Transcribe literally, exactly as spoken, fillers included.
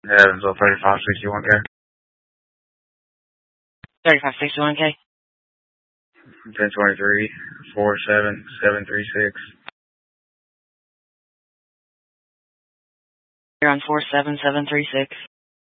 Evansville thirty-five sixty-one K. thirty-five sixty-one K. ten twenty-three four seven seven three six. You're on four seven seven three six.